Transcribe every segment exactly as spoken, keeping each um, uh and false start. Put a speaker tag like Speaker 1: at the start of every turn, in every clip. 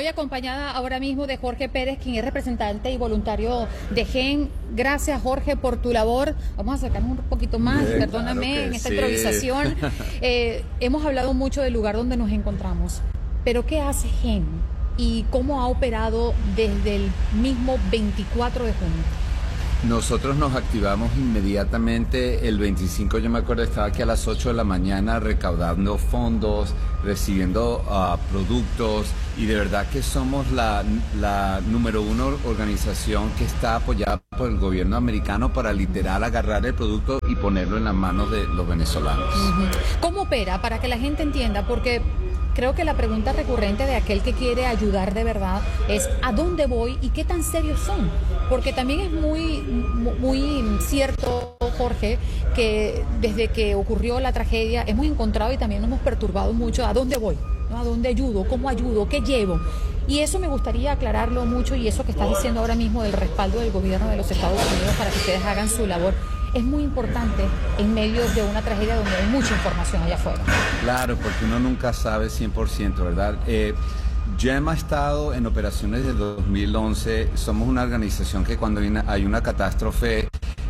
Speaker 1: acompañada ahora mismo de Jorge Pérez, quien es representante y voluntario de GEN. Gracias, Jorge, por tu labor. Vamos a acercarnos un poquito más,
Speaker 2: Bien,
Speaker 1: perdóname,
Speaker 2: claro
Speaker 1: en esta
Speaker 2: sí.
Speaker 1: improvisación. Eh, hemos hablado mucho del lugar donde nos encontramos, pero ¿qué hace GEN y cómo ha operado desde el mismo veinticuatro de junio?
Speaker 2: Nosotros nos activamos inmediatamente el veinticinco, yo me acuerdo, estaba aquí a las ocho de la mañana recaudando fondos, recibiendo uh, productos, y de verdad que somos la, la número uno organización que está apoyada por el gobierno americano para literal agarrar el producto y ponerlo en las manos de los venezolanos.
Speaker 1: ¿Cómo opera? Para que la gente entienda, porque creo que la pregunta recurrente de aquel que quiere ayudar de verdad es ¿a dónde voy y qué tan serios son? Porque también es muy, muy cierto, Jorge, que desde que ocurrió la tragedia hemos encontrado y también nos hemos perturbado mucho ¿a dónde voy? ¿No? ¿A dónde ayudo? ¿Cómo ayudo? ¿Qué llevo? Y eso me gustaría aclararlo mucho, y eso que estás diciendo ahora mismo del respaldo del gobierno de los Estados Unidos para que ustedes hagan su labor es muy importante en medio de una tragedia donde hay mucha información allá afuera.
Speaker 2: Claro, porque uno nunca sabe cien por ciento, ¿verdad? Eh, GEM ha estado en operaciones desde dos mil once. Somos una organización que cuando hay una catástrofe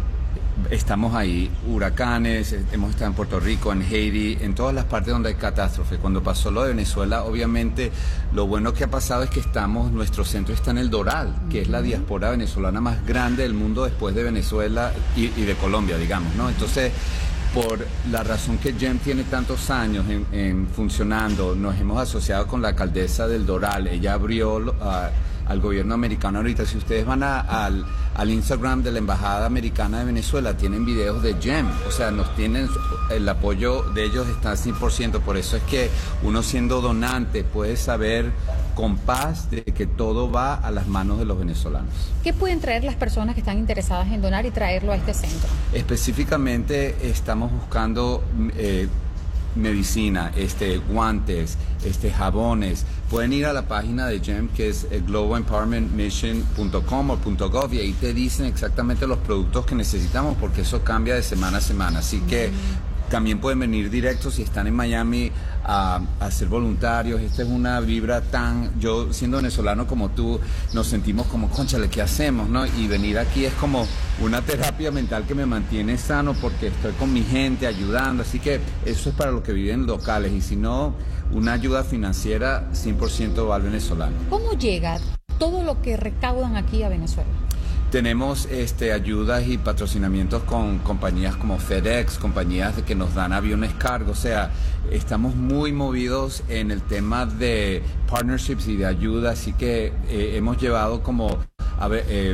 Speaker 2: estamos ahí, huracanes, hemos estado en Puerto Rico, en Haití, en todas las partes donde hay catástrofe. Cuando pasó lo de Venezuela, obviamente lo bueno que ha pasado es que estamos, nuestro centro está en el Doral, que es la diáspora venezolana más grande del mundo después de Venezuela y, y de Colombia, digamos, ¿no? Entonces, por la razón que GEM tiene tantos años en, en funcionando, nos hemos asociado con la alcaldesa del Doral. Ella abrió uh, al gobierno americano ahorita. Si ustedes van a, al, al Instagram de la Embajada Americana de Venezuela, tienen videos de GEM, o sea, nos tienen, el apoyo de ellos está al cien por ciento. Por eso es que uno, siendo donante, puede saber con paz de que todo va a las manos de los venezolanos.
Speaker 1: ¿Qué pueden traer las personas que están interesadas en donar y traerlo a este centro?
Speaker 2: Específicamente estamos buscando eh, medicina, este, guantes, este, jabones. Pueden ir a la página de GEM, que es global empowerment mission punto com o .gov, y ahí te dicen exactamente los productos que necesitamos, porque eso cambia de semana a semana. Así que mm. también pueden venir directos si están en Miami a, a ser voluntarios. Esta es una vibra tan, yo siendo venezolano como tú, nos sentimos como, cónchale, ¿qué hacemos, no? Y venir aquí es como una terapia mental que me mantiene sano, porque estoy con mi gente ayudando. Así que eso es para los que viven locales, y si no, una ayuda financiera cien por ciento va al venezolano.
Speaker 1: ¿Cómo llega todo lo que recaudan aquí a Venezuela?
Speaker 2: Tenemos este, ayudas y patrocinamientos con compañías como FedEx, compañías que nos dan aviones cargo. O sea, estamos muy movidos en el tema de partnerships y de ayuda, así que eh, hemos llevado como a ver, eh,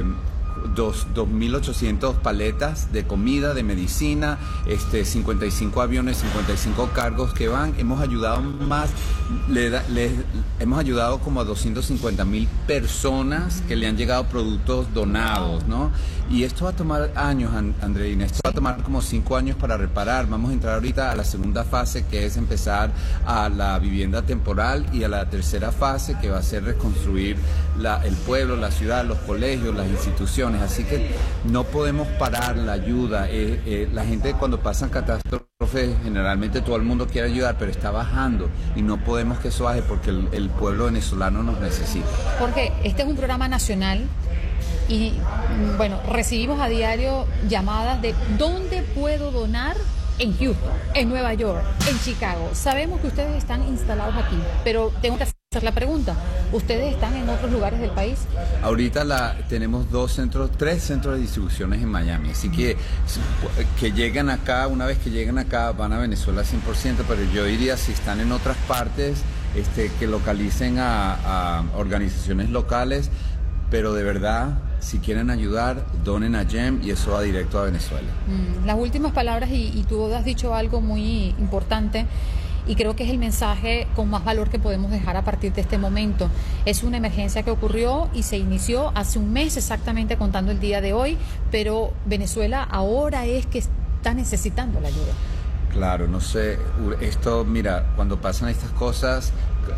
Speaker 2: dos mil ochocientas paletas de comida, de medicina, este, cincuenta y cinco aviones, cincuenta y cinco cargos que van. Hemos ayudado más, le, le, hemos ayudado como a doscientas cincuenta mil personas que le han llegado productos donados, ¿no? Y esto va a tomar años, Andreina, esto va a tomar como cinco años para reparar. Vamos a entrar ahorita a la segunda fase, que es empezar a la vivienda temporal, y a la tercera fase, que va a ser reconstruir la, el pueblo, la ciudad, los colegios, las instituciones. Así que no podemos parar la ayuda. Eh, eh, la gente, cuando pasan catástrofes, generalmente todo el mundo quiere ayudar, pero está bajando, y no podemos que eso baje, porque el, el pueblo venezolano nos necesita.
Speaker 1: Jorge, este es un programa nacional y, bueno, recibimos a diario llamadas de ¿dónde puedo donar? En Houston, en Nueva York, en Chicago. Sabemos que ustedes están instalados aquí, pero tengo que hacer la pregunta, ¿ustedes están en otros lugares del país?
Speaker 2: Ahorita la, tenemos dos centros, tres centros de distribuciones en Miami, así que que lleguen acá, una vez que lleguen acá van a Venezuela cien por ciento, pero yo diría, si están en otras partes, este, que localicen a, a organizaciones locales, pero de verdad, si quieren ayudar, donen a GEM, y eso va directo a Venezuela.
Speaker 1: Mm, las últimas palabras, y, y tú has dicho algo muy importante, y creo que es el mensaje con más valor que podemos dejar a partir de este momento. Es una emergencia que ocurrió y se inició hace un mes exactamente, contando el día de hoy, pero Venezuela ahora es que está necesitando la ayuda.
Speaker 2: Claro, no sé, esto, mira, cuando pasan estas cosas,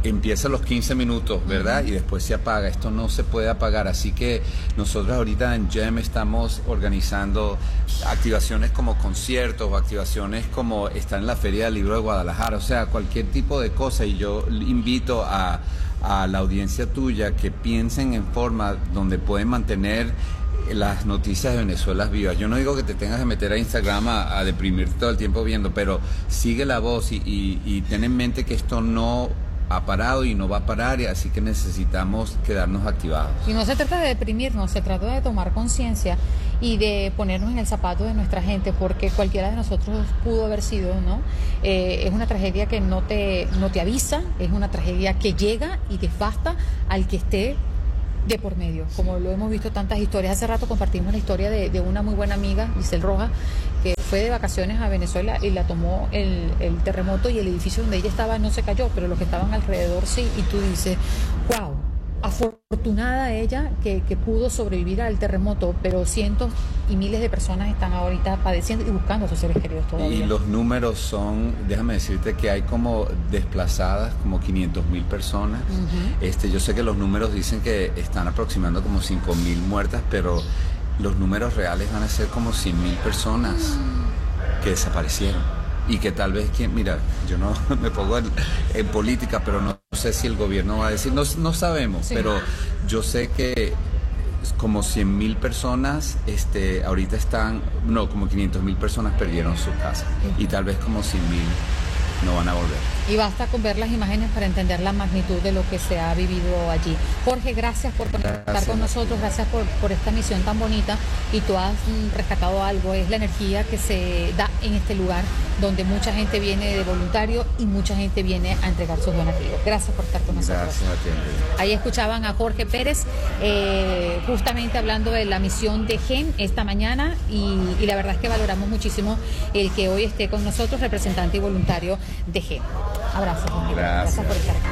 Speaker 2: empieza los quince minutos, ¿verdad? Y después se apaga. Esto no se puede apagar. Así que nosotros ahorita en GEM estamos organizando activaciones como conciertos o activaciones como estar en la Feria del Libro de Guadalajara. O sea, cualquier tipo de cosa. Y yo invito a, a la audiencia tuya que piensen en forma donde pueden mantener las noticias de Venezuela vivas. Yo no digo que te tengas que meter a Instagram a, a deprimirte todo el tiempo viendo, pero sigue la voz y, y, y ten en mente que esto no ha parado y no va a parar, y así que necesitamos quedarnos activados.
Speaker 1: Y no se trata de deprimirnos, se trata de tomar conciencia y de ponernos en el zapato de nuestra gente, porque cualquiera de nosotros pudo haber sido, ¿no? Eh, es una tragedia que no te, no te avisa, es una tragedia que llega y devasta al que esté de por medio, como lo hemos visto tantas historias. Hace rato compartimos la historia de, de una muy buena amiga, Giselle Rojas, que fue de vacaciones a Venezuela y la tomó el, el terremoto, y el edificio donde ella estaba no se cayó, pero los que estaban alrededor sí, y tú dices, wow, afortunada ella que, que pudo sobrevivir al terremoto, pero cientos y miles de personas están ahorita padeciendo y buscando a sus seres queridos todavía.
Speaker 2: Y los números son, déjame decirte que hay como desplazadas, como quinientas mil personas. Uh-huh. Este, yo sé que los números dicen que están aproximando como cinco mil muertas, pero los números reales van a ser como cien mil personas uh-huh. que desaparecieron. Y que tal vez, quien, mira, yo no me pongo en, en política, pero no sé si el gobierno va a decir, no, no sabemos, sí. Pero yo sé que como cien mil personas este, ahorita están, no, como quinientas mil personas perdieron su casa, sí. Y tal vez como cien mil no van a volver.
Speaker 1: Y basta con ver las imágenes para entender la magnitud de lo que se ha vivido allí. Jorge, gracias por conectar gracias. con nosotros, gracias por, por esta misión tan bonita, y tú has mm, rescatado algo, es la energía que se da en este lugar donde mucha gente viene de voluntario y mucha gente viene a entregar sus donativos. Gracias por estar con nosotros.
Speaker 2: Gracias a ti.
Speaker 1: Ahí escuchaban a Jorge Pérez, eh, justamente hablando de la misión de GEM esta mañana, y, y la verdad es que valoramos muchísimo el que hoy esté con nosotros, representante y voluntario de GEM. Abrazo.
Speaker 2: Gracias. Gracias por estar aquí.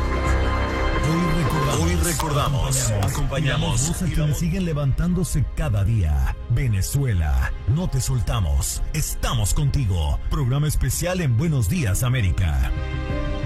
Speaker 3: Hoy recordamos, Hoy recordamos, acompañamos a quienes siguen levantándose cada día. Venezuela, no te soltamos, estamos contigo. Programa especial en Buenos Días, América.